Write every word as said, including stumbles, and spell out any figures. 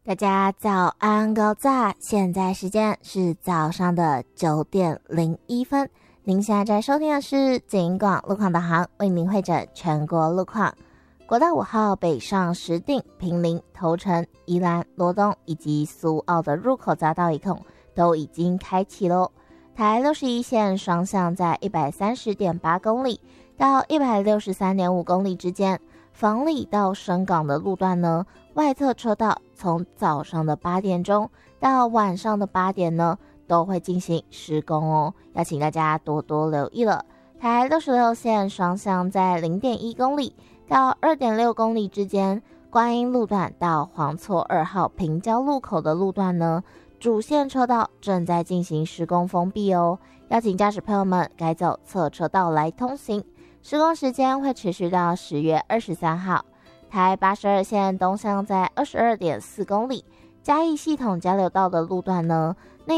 大家早安高早，现在时间是早上的九点零一分。您现在在收听的是警广路况导航，为您会诊全国路况。国道五号北上石碇、坪林、头城、宜兰、罗东以及苏澳的入口匝道一控都已经开启咯。台六十一线双向在 一百三十点八公里到 一百六十三点五公里之间，房里到深港的路段呢，外侧车道从早上的八点钟到晚上的八点呢，都会进行施工哦，要请大家多多留意了。台六十六线双向在 零点一公里到 二点六公里之间，观音路段到黄厝二号平交路口的路段呢，主线车道正在进行施工封闭哦，要请驾驶朋友们改走侧车道来通行。施工时间会持续到十月二十三号。台八十二线东向在 二十二点四公里嘉义系统交流道的路段呢，